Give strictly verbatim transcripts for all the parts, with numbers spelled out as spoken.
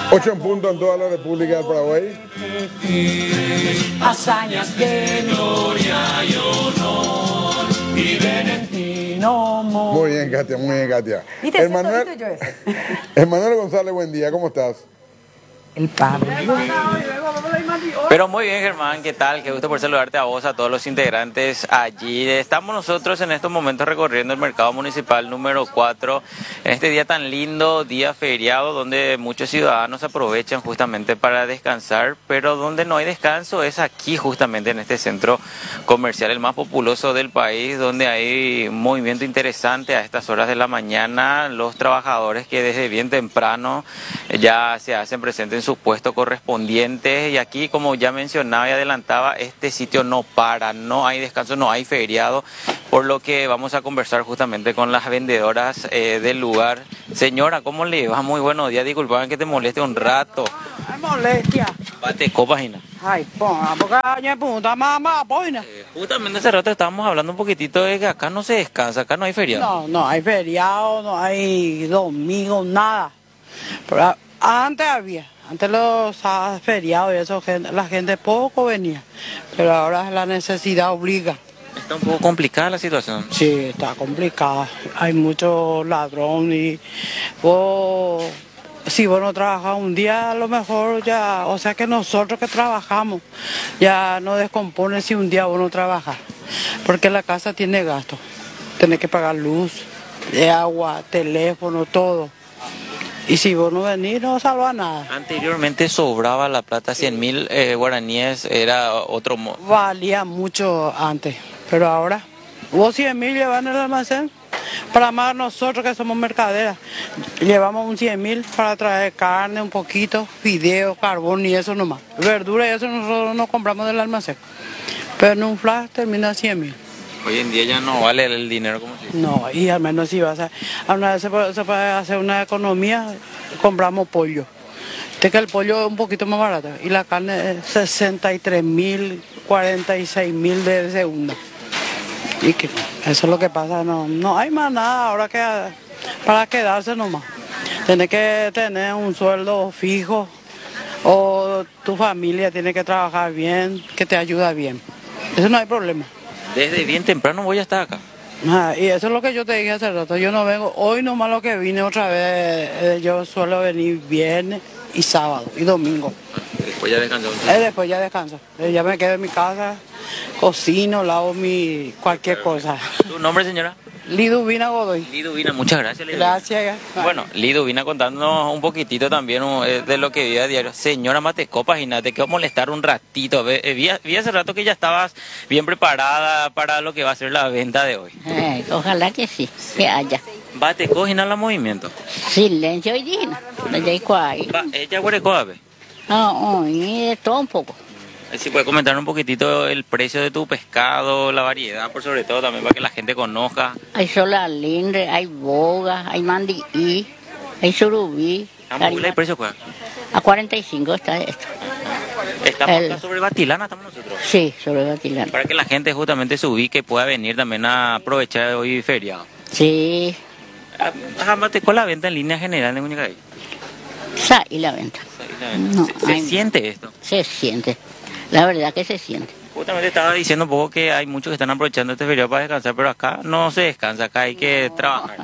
Ocho en punto en toda la República del Paraguay. Hazañas de gloria y honor viven en ti, no more. Muy bien, Katia, muy bien, Katia. ¿Viste? Emanuel, Yo ese. Emanuel González, buen día, ¿cómo estás? El Pablo. Pero muy bien, Germán, ¿qué tal? Qué gusto por saludarte a vos, a todos los integrantes allí. Estamos nosotros en estos momentos recorriendo el mercado municipal número cuatro, en este día tan lindo, día feriado, donde muchos ciudadanos aprovechan justamente para descansar, pero donde no hay descanso es aquí, justamente en este centro comercial, el más populoso del país, donde hay un movimiento interesante a estas horas de la mañana, los trabajadores que desde bien temprano ya se hacen presentes en sus puestos correspondientes, y aquí, como ya mencionaba y adelantaba, este sitio no para, no hay descanso, no hay feriado, por lo que vamos a conversar justamente con las vendedoras eh, del lugar. Señora, ¿cómo le va? Muy buenos días, disculpaban que te moleste un rato. Ay, molestia. Bate copas, Gina. Ay, ponga, porque año punta mamá, poina. Eh, justamente hace rato estábamos hablando un poquito de que acá no se descansa, acá no hay feriado. No, no hay feriado, no hay domingo, nada. Pero antes había, antes los sábados feriados y eso, la gente poco venía, pero ahora la necesidad obliga. Está un poco complicada la situación. Sí, está complicada. Hay mucho ladrón y vos, si vos no trabajas un día, a lo mejor ya, o sea que nosotros que trabajamos, ya no descompone si un día vos no trabajas, porque la casa tiene gastos. Tenés que pagar luz, de agua, teléfono, todo. Y si vos no venís, no salva nada. Anteriormente sobraba la plata, cien mil eh, guaraníes, era otro... mo- Valía mucho antes, pero ahora, vos cien mil llevan en el almacén, para más nosotros que somos mercaderas, llevamos un cien mil para traer carne, un poquito, fideo, carbón y eso nomás. Verdura y eso nosotros no compramos del almacén, pero en un flash termina cien mil. Hoy en día ya no vale el dinero como si... No, y al menos si vas a, a una vez se puede, se puede hacer una economía, compramos pollo. Este que el pollo es un poquito más barato y la carne es sesenta y tres mil, cuarenta y seis mil de segunda. Y que eso es lo que pasa, no, no hay más nada ahora que para quedarse nomás. Tienes que tener un sueldo fijo o tu familia tiene que trabajar bien, que te ayuda bien. Eso no hay problema. Desde bien temprano voy a estar acá. Ah, y eso es lo que yo te dije hace rato, yo no vengo, hoy nomás lo que vine otra vez, eh, yo suelo venir viernes y sábado y domingo. Después ya descansó. Eh, después ya descanso, eh, ya me quedo en mi casa, cocino, lavo mi cualquier cosa. ¿Tu nombre, señora? Liduvina Godoy. Liduvina, muchas gracias. Liduvina. Gracias. Bueno, Liduvina contándonos un poquitito también eh, de lo que vive a diario. Señora Matecopa, Gina, te quiero molestar un ratito. Ve, eh, vi, vi hace rato que ya estabas bien preparada para lo que va a ser la venta de hoy. Eh, ojalá que sí, que haya. Bate cogina la movimiento. Silencio y digna. No hay cuál. Va, ella huerecoabe. No, y todo un poco. Si puedes comentar un poquitito el precio de tu pescado, la variedad, por sobre todo también para que la gente conozca. Hay solalindre, hay boga, hay mandií, hay surubí. ¿Cómo el precio cuál? A cuarenta y cinco está esto. Estamos El- acá sobre Batilana, estamos nosotros. Sí, sobre Batilán. Para que la gente justamente se ubique y pueda venir también a aprovechar hoy feriado. Sí, Ajá, Mateco, la venta en línea general de Muñecay. sa y la venta. No, ¿Se, se hay- siente esto? Se siente. La verdad que se siente. Justamente estaba diciendo un poco que hay muchos que están aprovechando este feriado para descansar, pero acá no se descansa, acá hay que trabajar.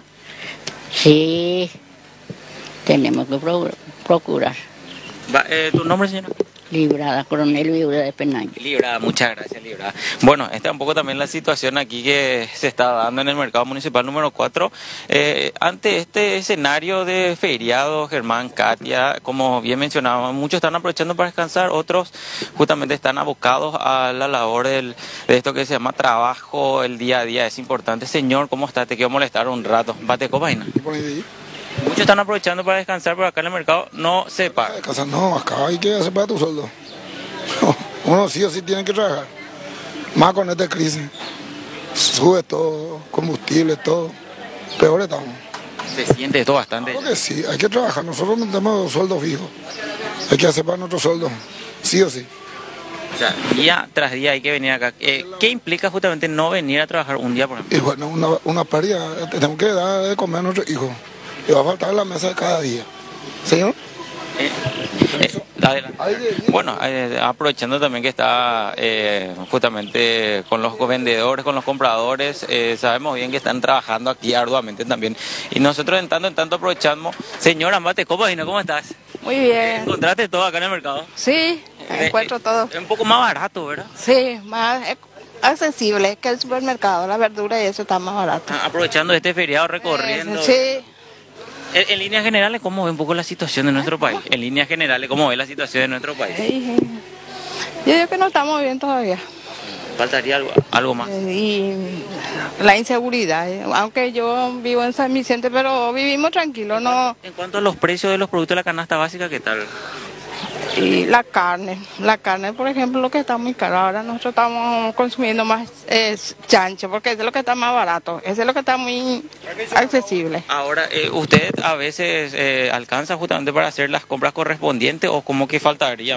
Sí, tenemos que pro- procurar. Va, eh, ¿Tu nombre, señora? Librada, coronel Viuda de Penaño. Librada, muchas gracias, Librada. Bueno, esta es un poco también la situación aquí que se está dando en el mercado municipal número cuatro. Eh, ante este escenario de feriado, Germán, Katia, como bien mencionaba, muchos están aprovechando para descansar, otros justamente están abocados a la labor del, de esto que se llama trabajo, el día a día. Es importante. Señor, ¿cómo está? Te quiero molestar un rato. Bate copaina. Muchos están aprovechando para descansar, pero acá en el mercado no se paga. Casa no, acá hay que hacer para tu sueldo. Uno sí o sí tiene que trabajar. Más con esta crisis. Sube todo, combustible, todo. Peor estamos. Se siente esto bastante. Claro que sí, hay que trabajar. Nosotros no tenemos sueldo fijo. Hay que hacer para nuestro sueldo. Sí o sí. O sea, día tras día hay que venir acá. Eh, ¿Qué implica justamente no venir a trabajar un día, por ejemplo? Y bueno, una, una pérdida. Tenemos que dar de comer a nuestros hijos. Y va a faltar en la mesa de cada día. ¿Señor? Eh, Eh, adelante. Bueno, eh, aprovechando también que está eh, justamente con los vendedores, con los compradores, eh, sabemos bien que están trabajando aquí arduamente también. Y nosotros en tanto en tanto aprovechamos. Señora Mate, ¿cómo estás? Muy bien. ¿Encontraste todo acá en el mercado? Sí, encuentro Eh, todo. Es un poco más barato, ¿verdad? Sí, más eh, accesible que el supermercado. La verdura y eso está más barato. Ah, aprovechando este feriado, recorriendo. Sí. En, en líneas generales, ¿cómo ve un poco la situación de nuestro país? En líneas generales, ¿cómo ve la situación de nuestro país? Sí, sí. Yo digo que no estamos bien todavía. ¿Faltaría algo, algo más? Y la inseguridad. eh. Aunque yo vivo en San Vicente, pero vivimos tranquilos, no. En cuanto a los precios de los productos de la canasta básica, ¿qué tal? Y la carne, la carne, por ejemplo, lo que está muy caro. Ahora nosotros estamos consumiendo más es chancho, porque ese es lo que está más barato. Ese es lo que está muy accesible. Ahora, eh, ¿usted a veces eh, alcanza justamente para hacer las compras correspondientes o como que faltaría?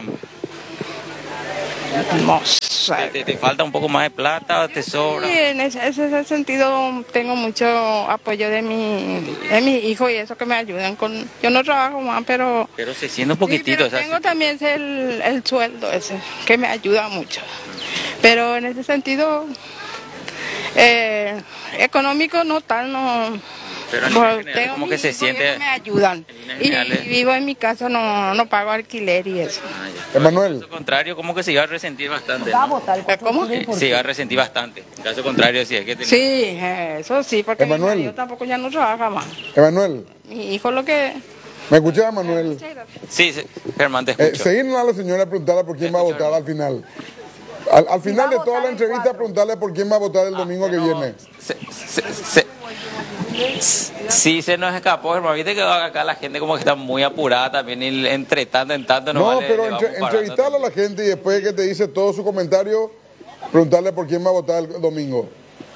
No ¿Te, te, te falta un poco más de plata? ¿Te sobra? Sí, en ese, ese sentido tengo mucho apoyo de mi, de mis hijos y eso que me ayudan con. Yo no trabajo más, pero. Pero se siente un poquitito. Sí, pero o sea, tengo sí. también el, el sueldo ese que me ayuda mucho. Pero en ese sentido eh, económico no tal, no. Pero en Bueno, líneas generales, tengo como mis que se hijos y siente. ellos me ayudan. en líneas Y, generales- y vivo en mi casa, no, no pago alquiler y eso. Ah, ya. Emanuel. En caso contrario, como que se iba a resentir bastante. Va a ¿no? votar. ¿Cómo? ¿Por Eh, qué? Se iba a resentir bastante. En caso contrario, sí, es que tenía- Sí, eso sí, porque mi Emanuel. marido tampoco ya no trabaja más. Emanuel, Mi hijo lo que. ¿me escuchas, Emanuel? Sí, sí, Germán, te Eh, escucho. seguirnos a la señora y preguntarle por quién va a votar al final. Al, al final va a de toda votar la el entrevista, cuatro. preguntarle por quién va a votar el domingo que viene. Se, se, se- sí, se nos escapó, hermano. Viste que acá la gente como que está muy apurada también y entre tanto en tanto No, nomás le- pero le entre- vamos parando. entrevistarle a la gente y después que te dice todo su comentario, preguntarle por quién va a votar el domingo.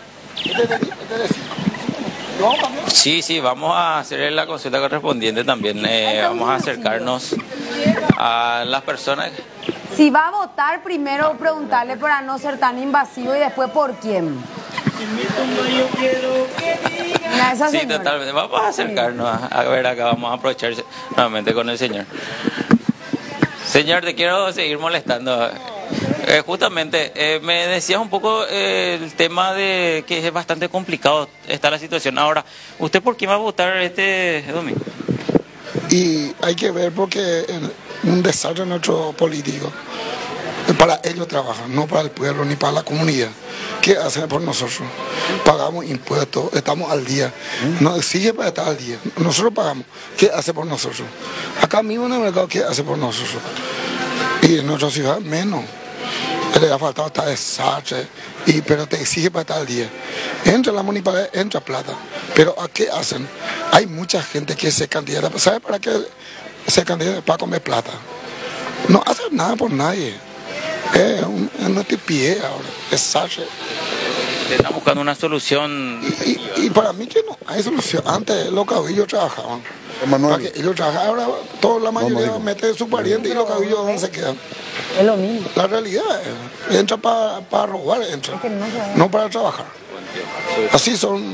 Sí, sí, vamos a hacer la consulta correspondiente también. Eh, vamos a acercarnos a las personas. Si va a votar, primero preguntarle para no ser tan invasivo y después por quién. Mira, esa Sí, señora. totalmente. Vamos a acercarnos a, a ver acá, vamos a aprovechar nuevamente con el señor. Señor, te quiero seguir molestando. Eh, justamente, eh, me decías un poco eh, el tema de que es bastante complicado está la situación. Ahora, ¿usted por quién va a votar este domingo? Y hay que ver porque es un desastre nuestro político. Para ellos trabajan, no para el pueblo ni para la comunidad. ¿Qué hacen por nosotros? Pagamos impuestos, estamos al día. Nos exige para estar al día. Nosotros pagamos. ¿Qué hace por nosotros? Acá mismo en el mercado, ¿qué hace por nosotros? Y en nuestra ciudad, menos. Le ha faltado hasta desastre, y, pero te exige para estar al día. Entra la municipalidad, entra plata. Pero ¿a qué hacen? Hay mucha gente que se candidata. ¿Sabe para qué se candidata? Para comer plata. No hacen nada por nadie. Es un, es un pie ahora, desastre. Están buscando una solución. Y, y, y para mí que no hay solución. Antes los caudillos trabajaban. Emanuel. Para que ellos trabajan, ahora toda la mayoría digo. mete su pariente y los caudillos ¿dónde se quedan? Es lo mismo. La realidad es, entra para para robar, entra, no para trabajar. Así son.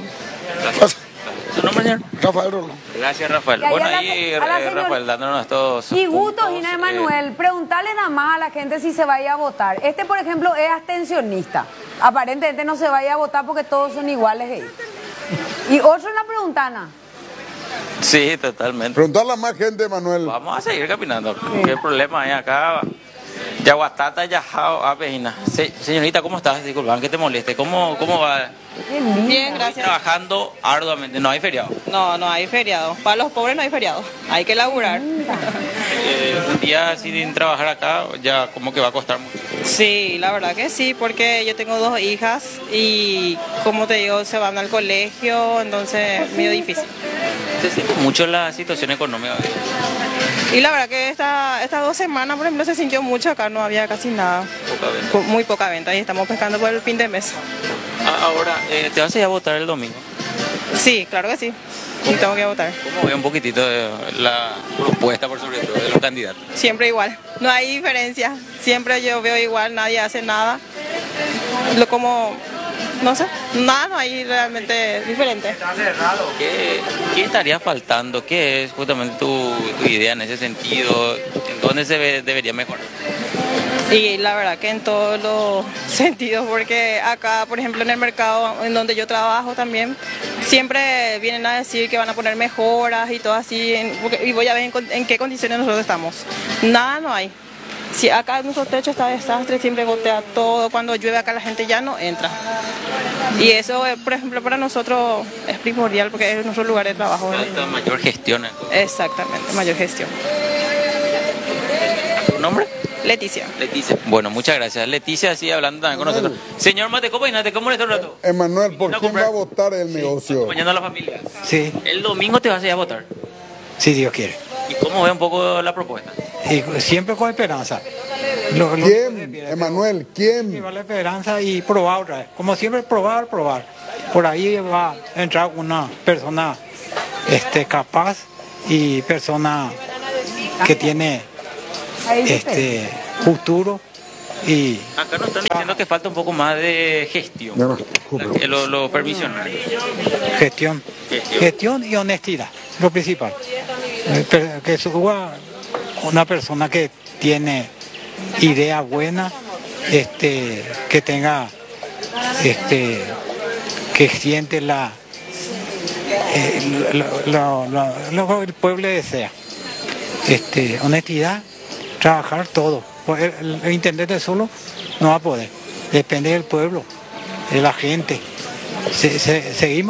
¿Su nombre, señor? Rafael Rolón. Gracias, Rafael. Y ahí Bueno, a la- ahí a la eh, señora- Rafael dándonos estos Y gusto, puntos, Gina eh, Emanuel, preguntarle nada más a la gente si se vaya a votar. Este, por ejemplo, es abstencionista. Aparentemente no se vaya a votar porque todos son iguales. ¿eh? Y otro en la preguntana. Sí, totalmente. Preguntarle a más gente, Emanuel. Vamos a seguir caminando. ¿Qué problema hay acá? Yaguatata, Yajao, Avejina. Se- Señorita, ¿cómo estás? Disculpa, que te moleste. ¿Cómo, cómo va? Bien, gracias. Trabajando arduamente. No hay feriado. No, no hay feriado. Para los pobres no hay feriado. Hay que laburar. Eh, un día sin trabajar acá ya como que va a costar mucho. Sí, la verdad que sí, porque yo tengo dos hijas y como te digo, se van al colegio, entonces medio difícil. Se siente mucho la situación económica. Y la verdad que esta, estas dos semanas, por ejemplo, se sintió mucho acá, no había casi nada. Poca venta. Po- Muy poca venta y estamos pescando por el fin de mes. Ah, ahora, eh, ¿te vas a ir a votar el domingo? Sí, claro que sí. Y tengo que votar. ¿Cómo ve un poquitito de la propuesta, por sobre todo, de los candidatos? Siempre igual. No hay diferencia. Siempre yo veo igual, nadie hace nada. Lo como no sé, nada no hay realmente diferente. ¿Qué, qué estaría faltando? ¿Qué es justamente tu, tu idea en ese sentido? ¿En dónde se ve- debería mejorar? Y la verdad que en todos los sentidos, porque acá, por ejemplo, en el mercado en donde yo trabajo también, siempre vienen a decir que van a poner mejoras y todo así, en- porque- y voy a ver en, con- en qué condiciones nosotros estamos. Nada no hay. Si acá nuestro techo está desastre, siempre gotea todo, cuando llueve acá la gente ya no entra. Y eso, eh, por ejemplo, para nosotros es primordial porque es nuestro lugar de trabajo. Falta mayor gestión. Exactamente, mayor gestión. ¿Tu nombre? Leticia. Leticia. Bueno, muchas gracias. Leticia sigue hablando también con nosotros. Señor Matecopa, ¿te cómo le está un rato? Emanuel, ¿por Vino a quién va comprar. a votar el negocio? Acompañando a la familia. Sí, El domingo te vas a ir a votar. si Dios quiere. ¿Y cómo ve un poco la propuesta? Y siempre con esperanza. Lo- lo- ¿Quién? Emanuel, ¿quién? Llevar la esperanza y probar otra vez. Como siempre, probar, probar. Por ahí va a entrar una persona este, capaz y persona que tiene este futuro y Acá nos están diciendo que falta un poco más de gestión. No, no, La- Lo, lo permisionarios. gestión. Gestión. Gestión y honestidad, lo principal. Eh, per- Que suba una persona que tiene idea buena, este, que tenga, este, que siente la, eh, lo, lo- lo- lo que el pueblo desea. Este, honestidad, trabajar todo. Pues El, el intendente solo no va a poder. Depende del pueblo, de la gente. Se- se- seguimos